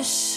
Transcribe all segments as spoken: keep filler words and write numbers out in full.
fish.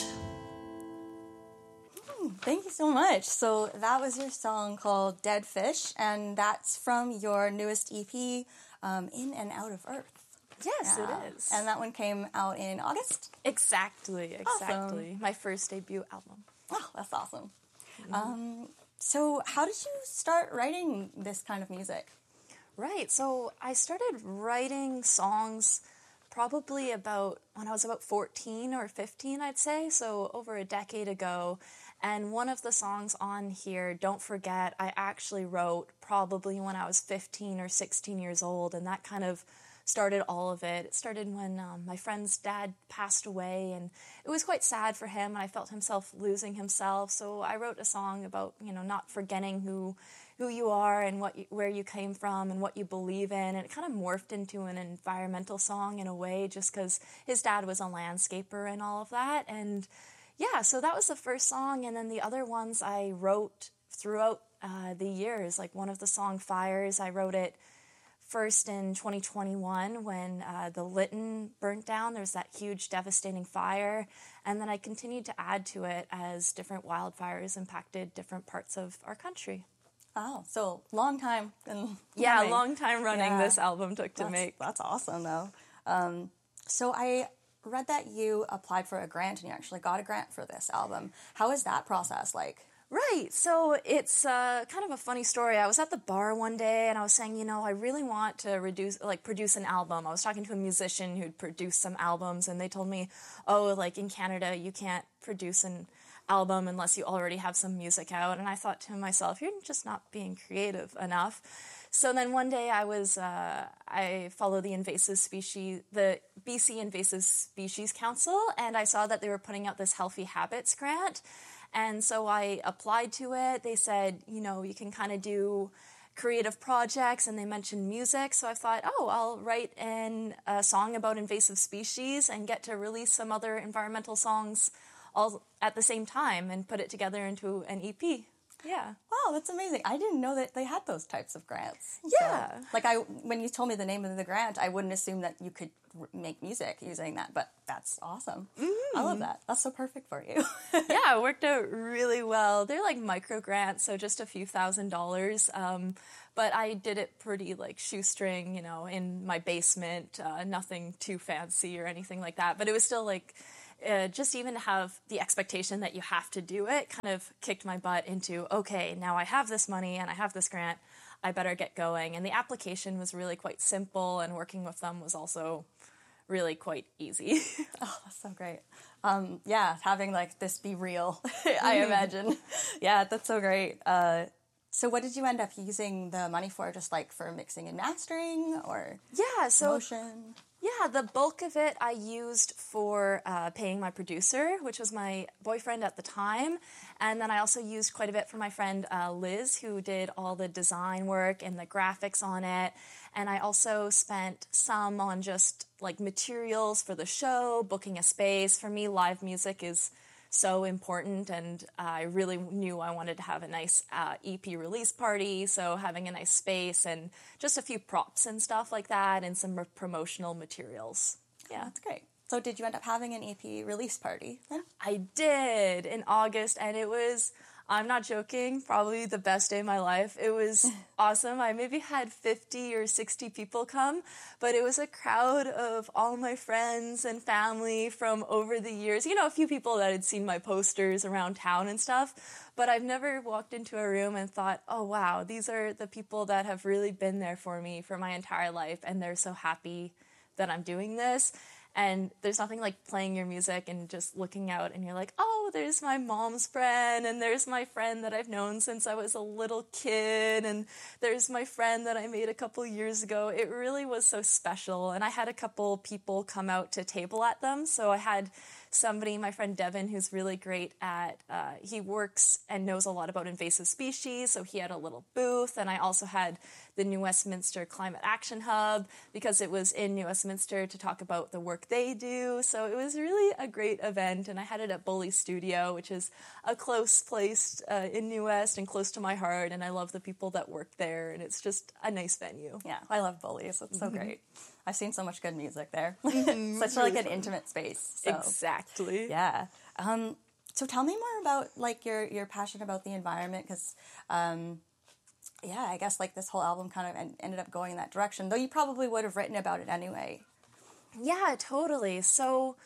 Hmm, thank you so much. So that was your song called Dead Fish, and that's from your newest E P, um, In and Out of Earth. Yes, Yeah. it is. And that one came out in August? Exactly, exactly. Awesome. My first debut album. Oh, that's awesome. Mm-hmm. Um, so how did you start writing this kind of music? Right, so I started writing songs probably about when I was about fourteen or fifteen, I'd say, so over a decade ago. And one of the songs on here, Don't Forget, I actually wrote probably when I was fifteen or sixteen years old, and that kind of started all of it. It started when um, my friend's dad passed away, and it was quite sad for him, and I felt himself losing himself. So I wrote a song about, you know, not forgetting who who you are and what you, where you came from and what you believe in, and it kind of morphed into an environmental song in a way, just because his dad was a landscaper and all of that. And yeah, so that was the first song, and then the other ones I wrote throughout uh, the years. Like one of the song Fires, I wrote it first in twenty twenty-one when uh, the Lytton burnt down. There was that huge devastating fire, and then I continued to add to it as different wildfires impacted different parts of our country. Oh, so long time. And yeah, running. long time running yeah. This album took to that's, make. That's awesome, though. Um, so I read that you applied for a grant and you actually got a grant for this album. How is that process like? Right, so it's uh, kind of a funny story. I was at the bar one day and I was saying, you know, I really want to reduce, like produce an album. I was talking to a musician who'd produced some albums, and they told me, oh, like in Canada, you can't produce an album unless you already have some music out. And I thought to myself, you're just not being creative enough. So then one day I was, uh, I follow the invasive species, the B C Invasive Species Council, and I saw that they were putting out this Healthy Habits grant. And so I applied to it. They said, you know, you can kind of do creative projects, and they mentioned music. So I thought, oh, I'll write an, a song about invasive species and get to release some other environmental songs all at the same time and put it together into an E P. Yeah. Wow, that's amazing. I didn't know that they had those types of grants. Yeah. So, like, I when you told me the name of the grant, I wouldn't assume that you could r- make music using that, but that's awesome. Mm-hmm. I love that. That's so perfect for you. Yeah, it worked out really well. They're like micro grants, so just a few thousand dollars. Um, but I did it pretty like shoestring, you know, in my basement, uh, nothing too fancy or anything like that. But it was still like, Uh, just even to have the expectation that you have to do it kind of kicked my butt into, okay, now I have this money and I have this grant, I better get going. And the application was really quite simple, and working with them was also really quite easy. Oh, that's so great. Um, yeah, having like this be real, I imagine. Yeah, that's so great. Uh, so what did you end up using the money for? Just like for mixing and mastering, or yeah, so promotion? Yeah, the bulk of it I used for uh, paying my producer, which was my boyfriend at the time. And then I also used quite a bit for my friend uh, Liz, who did all the design work and the graphics on it. And I also spent some on just like materials for the show, booking a space. For me, live music is so important, and uh, I really knew I wanted to have a nice uh, E P release party, so having a nice space and just a few props and stuff like that, and some promotional materials. Yeah, that's great. So did you end up having an E P release party then? I did in August, and it was, I'm not joking, probably the best day of my life. It was awesome. I maybe had fifty or sixty people come, but it was a crowd of all my friends and family from over the years. You know, a few people that had seen my posters around town and stuff, but I've never walked into a room and thought, oh, wow, these are the people that have really been there for me for my entire life, and they're so happy that I'm doing this. And there's nothing like playing your music and just looking out and you're like, oh, there's my mom's friend, and there's my friend that I've known since I was a little kid, and there's my friend that I made a couple years ago. It really was so special. And I had a couple people come out to table at them. So I had somebody, my friend Devin, who's really great at, uh, he works and knows a lot about invasive species, so he had a little booth. And I also had the New Westminster Climate Action Hub, because it was in New Westminster, to talk about the work they do. So it was really a great event, and I had it at Bully Studio, which is a close place uh, in New West and close to my heart, and I love the people that work there, and it's just a nice venue. Yeah, I love Bullies. It's so mm-hmm. great. I've seen so much good music there. Mm-hmm. Such really like an fun. Intimate space. So. Exactly. Yeah. Um, so tell me more about like your your passion about the environment, because um, yeah, I guess like this whole album kind of en- ended up going in that direction, though you probably would have written about it anyway. Yeah, totally. So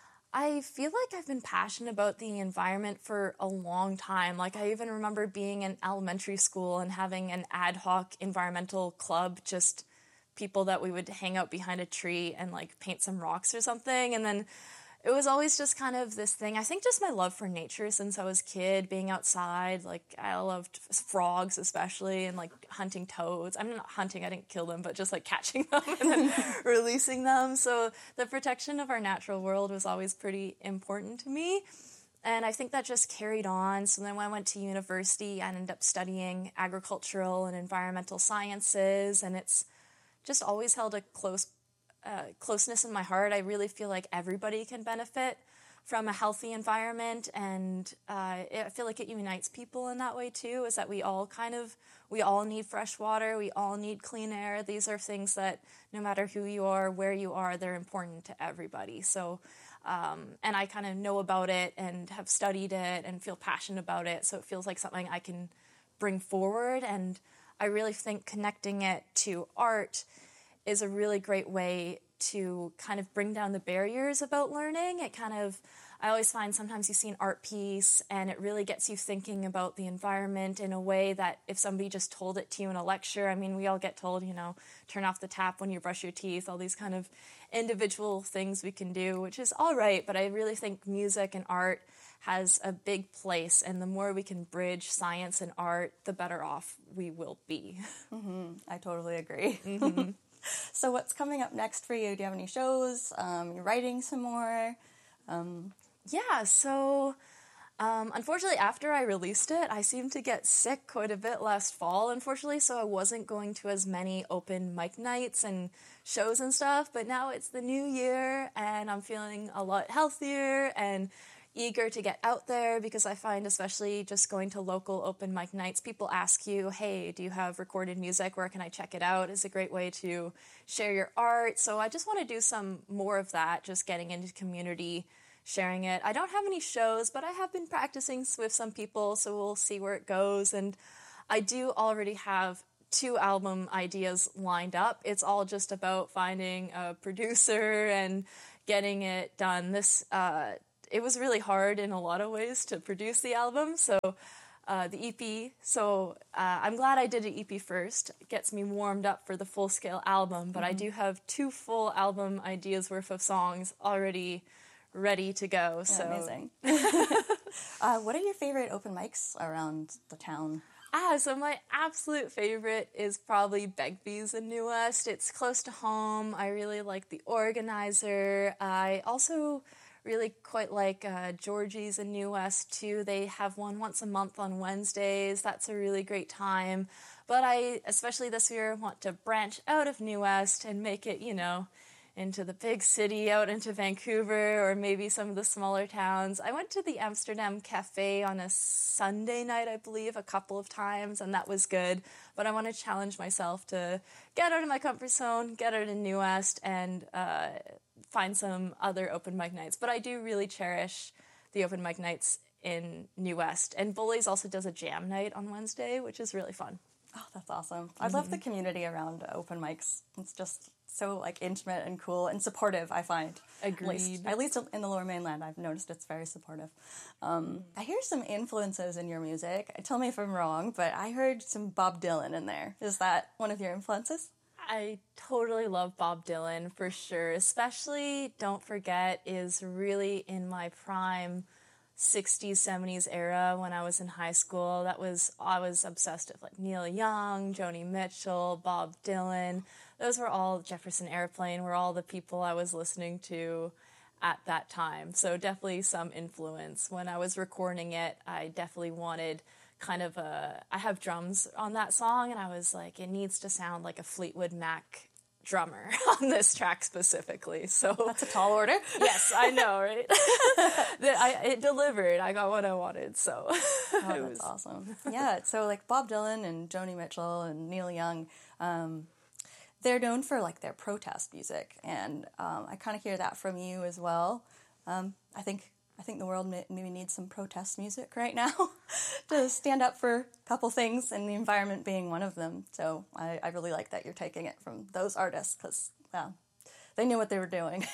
I feel like I've been passionate about the environment for a long time. Like I even remember being in elementary school and having an ad hoc environmental club, just people that we would hang out behind a tree and like paint some rocks or something. And then it was always just kind of this thing. I think just my love for nature since I was a kid, being outside. Like I loved frogs especially, and like hunting toads. I'm not hunting, I didn't kill them, but just like catching them and then releasing them. So the protection of our natural world was always pretty important to me. And I think that just carried on. So then when I went to university, I ended up studying agricultural and environmental sciences, and it's just always held a close Uh, closeness in my heart. I really feel like everybody can benefit from a healthy environment, and uh, I feel like it unites people in that way too, is that we all kind of, we all need fresh water, we all need clean air. These are things that no matter who you are, where you are, they're important to everybody. So, um, and I kind of know about it and have studied it and feel passionate about it, so it feels like something I can bring forward, and I really think connecting it to art is a really great way to kind of bring down the barriers about learning. It kind of, I always find sometimes you see an art piece and it really gets you thinking about the environment in a way that if somebody just told it to you in a lecture, I mean, we all get told, you know, turn off the tap when you brush your teeth, all these kind of individual things we can do, which is all right, but I really think music and art has a big place, and the more we can bridge science and art, the better off we will be. Mm-hmm. I totally agree. Mm-hmm. So what's coming up next for you? Do you have any shows? Um, you're writing some more? Um, yeah, so um, unfortunately after I released it, I seemed to get sick quite a bit last fall, unfortunately, so I wasn't going to as many open mic nights and shows and stuff, but now it's the new year and I'm feeling a lot healthier and eager to get out there, because I find especially just going to local open mic nights, people ask you, hey, do you have recorded music? Where can I check it out? It's a great way to share your art. So I just want to do some more of that, just getting into community, sharing it. I don't have any shows, but I have been practicing with some people, so we'll see where it goes. And I do already have two album ideas lined up. It's all just about finding a producer and getting it done. This, uh, It was really hard in a lot of ways to produce the album, so uh, the E P. So uh, I'm glad I did an E P first. It gets me warmed up for the full-scale album, but mm-hmm. I do have two full album ideas worth of songs already ready to go. Yeah, so amazing. uh, what are your favorite open mics around the town? Ah, so my absolute favorite is probably Begbie's in New West. It's close to home. I really like the organizer. I also really quite like uh, Georgie's in New West too. They have one once a month on Wednesdays. That's a really great time. But I, especially this year, want to branch out of New West and make it, you know, into the big city, out into Vancouver, or maybe some of the smaller towns. I went to the Amsterdam Cafe on a Sunday night, I believe, a couple of times, and that was good. But I want to challenge myself to get out of my comfort zone, get out in New West, and uh, find some other open mic nights. But I do really cherish the open mic nights in New West. And Bullies also does a jam night on Wednesday, which is really fun. Oh, that's awesome. I mm-hmm. love the community around open mics. It's just so like intimate and cool and supportive, I find. Agreed. At least, at least in the Lower Mainland, I've noticed it's very supportive. Um, I hear some influences in your music. Tell me if I'm wrong, but I heard some Bob Dylan in there. Is that one of your influences? I totally love Bob Dylan, for sure. Especially, Don't Forget is really in my prime sixties, seventies era when I was in high school. That was, I was obsessed with like Neil Young, Joni Mitchell, Bob Dylan. Those were all, Jefferson Airplane were all the people I was listening to at that time. So definitely some influence. When I was recording it, I definitely wanted kind of a, I have drums on that song, and I was like, it needs to sound like a Fleetwood Mac drummer on this track specifically. So that's a tall order. Yes, I know, right? I, it delivered. I got what I wanted. So oh, that's was awesome. Yeah. So like Bob Dylan and Joni Mitchell and Neil Young, um, they're known for like their protest music, and um, I kind of hear that from you as well. Um, I think I think the world may, maybe needs some protest music right now to stand up for a couple things, and the environment being one of them. So I, I really like that you're taking it from those artists, because well, they knew what they were doing.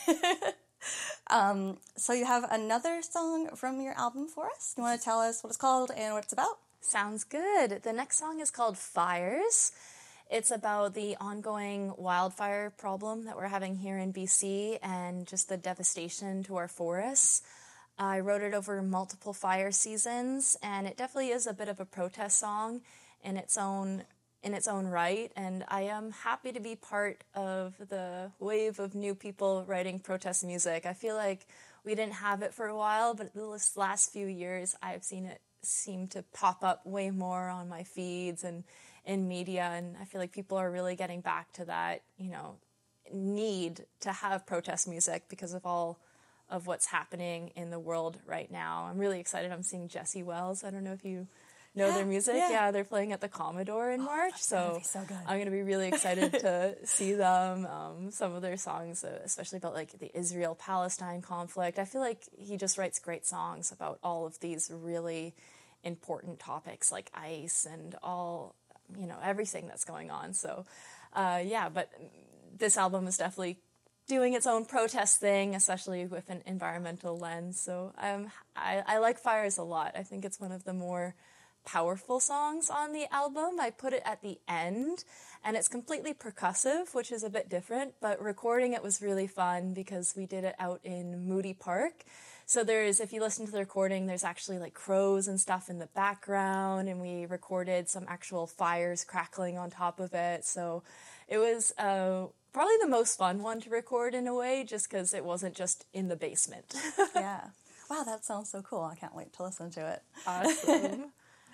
um, so you have another song from your album for us. You want to tell us what it's called and what it's about? Sounds good. The next song is called Fires. It's about the ongoing wildfire problem that we're having here in B C and just the devastation to our forests. I wrote it over multiple fire seasons, and it definitely is a bit of a protest song in its own in its own right, and I am happy to be part of the wave of new people writing protest music. I feel like we didn't have it for a while, but the last few years I've seen it seem to pop up way more on my feeds and in media, and I feel like people are really getting back to that, you know, need to have protest music because of all of what's happening in the world right now. I'm really excited. I'm seeing Jesse Wells. I don't know if you know yeah, their music. Yeah. yeah, they're playing at the Commodore in oh, March, so, so good. I'm going to be really excited to see them. Um, some of their songs, uh, especially about like the Israel-Palestine conflict. I feel like he just writes great songs about all of these really important topics like ICE and all, you know, everything that's going on. So, uh, yeah, but this album is definitely doing its own protest thing, especially with an environmental lens. So um, I, I like Fires a lot. I think it's one of the more powerful songs on the album. I put it at the end, and it's completely percussive, which is a bit different, but recording it was really fun because we did it out in Moody Park. So there's, if you listen to the recording, there's actually like crows and stuff in the background, and we recorded some actual fires crackling on top of it. So it was uh, probably the most fun one to record in a way, just because it wasn't just in the basement. Yeah. Wow, that sounds so cool. I can't wait to listen to it. Awesome.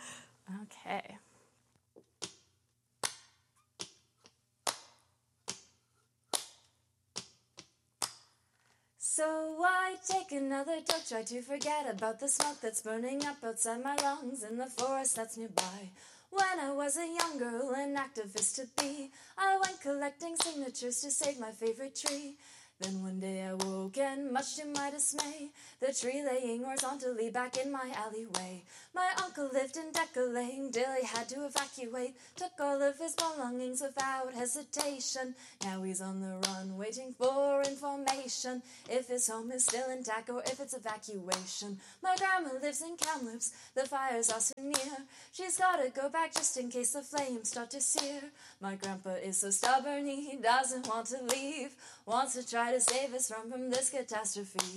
Okay. So I take another toke, try to forget about the smoke that's burning up outside my lungs in the forest that's nearby. When I was a young girl, an activist to be, I went collecting signatures to save my favorite tree. Then one day I woke, and much to my dismay, the tree laying horizontally back in my alleyway. My uncle lived in Decker Lane, daily had to evacuate, took all of his belongings without hesitation. Now he's on the run, waiting for information, if his home is still intact or if it's evacuation. My grandma lives in Kamloops, the fires are so near, she's gotta go back just in case the flames start to sear. My grandpa is so stubborn, he doesn't want to leave, wants to try to save us from, from this catastrophe.